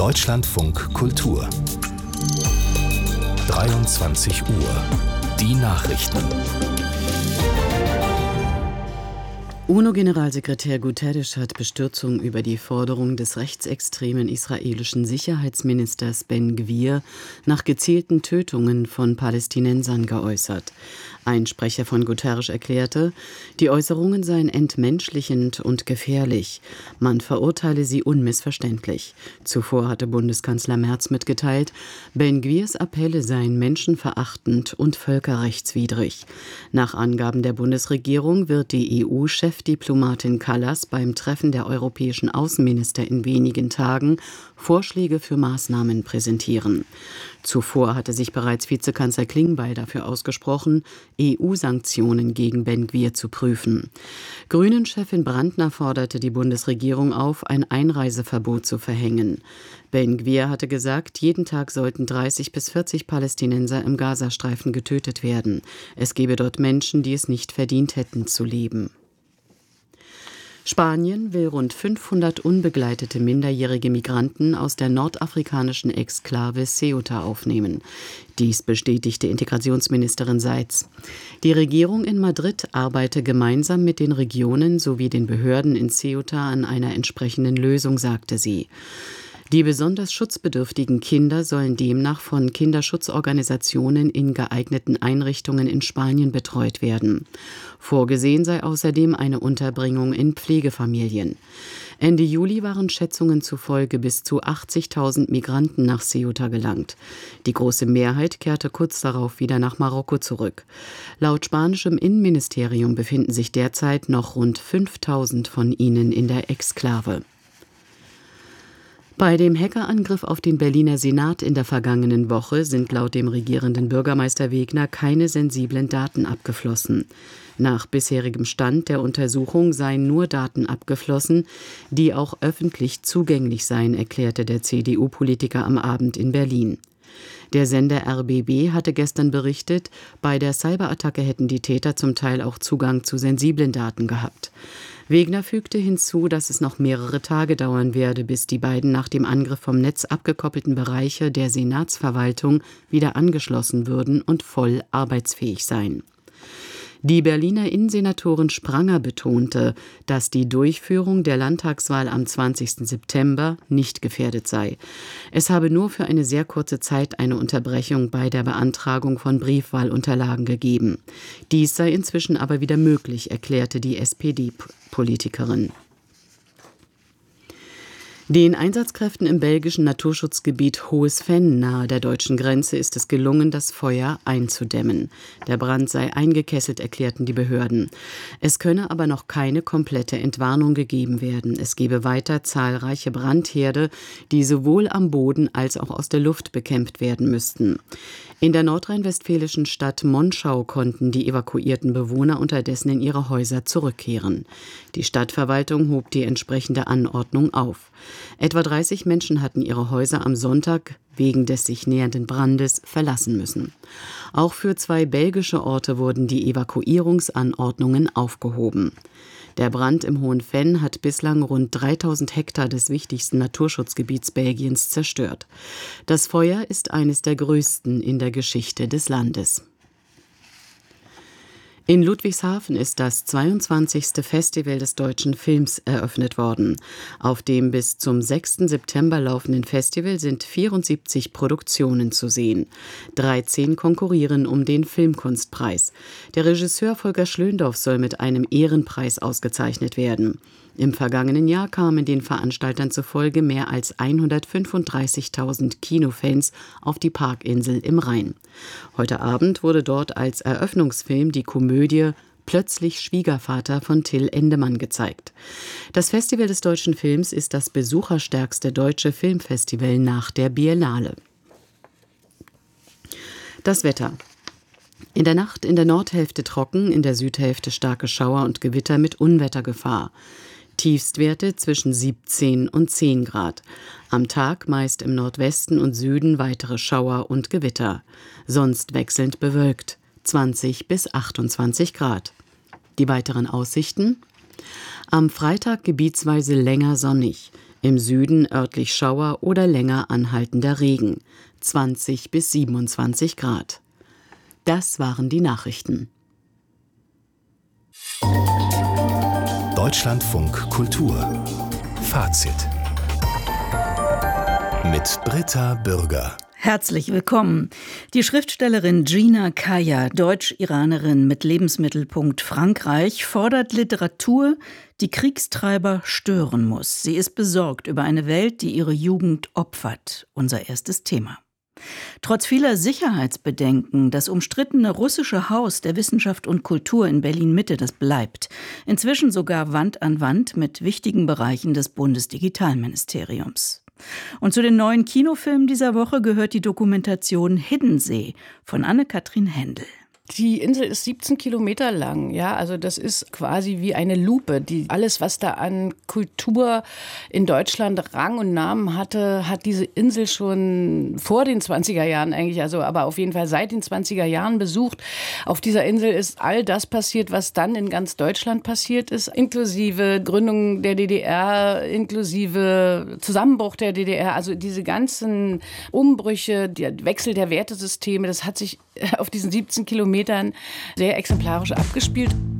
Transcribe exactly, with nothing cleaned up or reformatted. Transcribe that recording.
Deutschlandfunk Kultur. dreiundzwanzig Uhr. Die Nachrichten. U N O-Generalsekretär Guterres hat Bestürzung über die Forderung des rechtsextremen israelischen Sicherheitsministers Ben Gvir nach gezielten Tötungen von Palästinensern geäußert. Ein Sprecher von Guterres erklärte, die Äußerungen seien entmenschlichend und gefährlich. Man verurteile sie unmissverständlich. Zuvor hatte Bundeskanzler Merz mitgeteilt, Ben Gvirs Appelle seien menschenverachtend und völkerrechtswidrig. Nach Angaben der Bundesregierung wird die E U-Chefdiplomatin Kallas beim Treffen der europäischen Außenminister in wenigen Tagen Vorschläge für Maßnahmen präsentieren. Zuvor hatte sich bereits Vizekanzler Klingbeil dafür ausgesprochen, E U-Sanktionen gegen Ben Gvir zu prüfen. Grünen-Chefin Brandner forderte die Bundesregierung auf, ein Einreiseverbot zu verhängen. Ben Gvir hatte gesagt, jeden Tag sollten dreißig bis vierzig Palästinenser im Gazastreifen getötet werden. Es gebe dort Menschen, die es nicht verdient hätten zu leben. Spanien will rund fünfhundert unbegleitete minderjährige Migranten aus der nordafrikanischen Exklave Ceuta aufnehmen. Dies bestätigte Integrationsministerin Seitz. Die Regierung in Madrid arbeite gemeinsam mit den Regionen sowie den Behörden in Ceuta an einer entsprechenden Lösung, sagte sie. Die besonders schutzbedürftigen Kinder sollen demnach von Kinderschutzorganisationen in geeigneten Einrichtungen in Spanien betreut werden. Vorgesehen sei außerdem eine Unterbringung in Pflegefamilien. Ende Juli waren Schätzungen zufolge bis zu achtzigtausend Migranten nach Ceuta gelangt. Die große Mehrheit kehrte kurz darauf wieder nach Marokko zurück. Laut spanischem Innenministerium befinden sich derzeit noch rund fünftausend von ihnen in der Exklave. Bei dem Hackerangriff auf den Berliner Senat in der vergangenen Woche sind laut dem regierenden Bürgermeister Wegner keine sensiblen Daten abgeflossen. Nach bisherigem Stand der Untersuchung seien nur Daten abgeflossen, die auch öffentlich zugänglich seien, erklärte der C D U-Politiker am Abend in Berlin. Der Sender R B B hatte gestern berichtet, bei der Cyberattacke hätten die Täter zum Teil auch Zugang zu sensiblen Daten gehabt. Wegner fügte hinzu, dass es noch mehrere Tage dauern werde, bis die beiden nach dem Angriff vom Netz abgekoppelten Bereiche der Senatsverwaltung wieder angeschlossen würden und voll arbeitsfähig seien. Die Berliner Innensenatorin Spranger betonte, dass die Durchführung der Landtagswahl am zwanzigsten September nicht gefährdet sei. Es habe nur für eine sehr kurze Zeit eine Unterbrechung bei der Beantragung von Briefwahlunterlagen gegeben. Dies sei inzwischen aber wieder möglich, erklärte die S P D-Politikerin. Den Einsatzkräften im belgischen Naturschutzgebiet Hohes Venn nahe der deutschen Grenze ist es gelungen, das Feuer einzudämmen. Der Brand sei eingekesselt, erklärten die Behörden. Es könne aber noch keine komplette Entwarnung gegeben werden. Es gebe weiter zahlreiche Brandherde, die sowohl am Boden als auch aus der Luft bekämpft werden müssten. In der nordrhein-westfälischen Stadt Monschau konnten die evakuierten Bewohner unterdessen in ihre Häuser zurückkehren. Die Stadtverwaltung hob die entsprechende Anordnung auf. Etwa dreißig Menschen hatten ihre Häuser am Sonntag wegen des sich nähernden Brandes verlassen müssen. Auch für zwei belgische Orte wurden die Evakuierungsanordnungen aufgehoben. Der Brand im Hohen Venn hat bislang rund dreitausend Hektar des wichtigsten Naturschutzgebiets Belgiens zerstört. Das Feuer ist eines der größten in der Geschichte des Landes. In Ludwigshafen ist das zweiundzwanzigste Festival des deutschen Films eröffnet worden. Auf dem bis zum sechsten September laufenden Festival sind vierundsiebzig Produktionen zu sehen. dreizehn konkurrieren um den Filmkunstpreis. Der Regisseur Volker Schlöndorff soll mit einem Ehrenpreis ausgezeichnet werden. Im vergangenen Jahr kamen den Veranstaltern zufolge mehr als hundertfünfunddreißigtausend Kinofans auf die Parkinsel im Rhein. Heute Abend wurde dort als Eröffnungsfilm die Komödie Plötzlich Schwiegervater von Till Endemann gezeigt. Das Festival des deutschen Films ist das besucherstärkste deutsche Filmfestival nach der Biennale. Das Wetter. In der Nacht in der Nordhälfte trocken, in der Südhälfte starke Schauer und Gewitter mit Unwettergefahr. Tiefstwerte zwischen siebzehn und zehn Grad. Am Tag meist im Nordwesten und Süden weitere Schauer und Gewitter. Sonst wechselnd bewölkt. zwanzig bis achtundzwanzig Grad. Die weiteren Aussichten? Am Freitag gebietsweise länger sonnig. Im Süden örtlich Schauer oder länger anhaltender Regen, zwanzig bis siebenundzwanzig Grad. Das waren die Nachrichten. Deutschlandfunk Kultur. Fazit. Mit Britta Bürger. Herzlich willkommen. Die Schriftstellerin Gina Kaya, Deutsch-Iranerin mit Lebensmittelpunkt Frankreich, fordert Literatur, die Kriegstreiber stören muss. Sie ist besorgt über eine Welt, die ihre Jugend opfert. Unser erstes Thema. Trotz vieler Sicherheitsbedenken, das umstrittene russische Haus der Wissenschaft und Kultur in Berlin-Mitte, das bleibt. Inzwischen sogar Wand an Wand mit wichtigen Bereichen des Bundesdigitalministeriums. Und zu den neuen Kinofilmen dieser Woche gehört die Dokumentation Hiddensee von Anne-Kathrin Händel. Die Insel ist siebzehn Kilometer lang, ja, also das ist quasi wie eine Lupe. Die, alles, was da an Kultur in Deutschland Rang und Namen hatte, hat diese Insel schon vor den zwanziger Jahren eigentlich, also aber auf jeden Fall seit den zwanziger Jahren besucht. Auf dieser Insel ist all das passiert, was dann in ganz Deutschland passiert ist, inklusive Gründung der D D R, inklusive Zusammenbruch der D D R, also diese ganzen Umbrüche, der Wechsel der Wertesysteme, das hat sich auf diesen siebzehn Kilometern sehr exemplarisch abgespielt.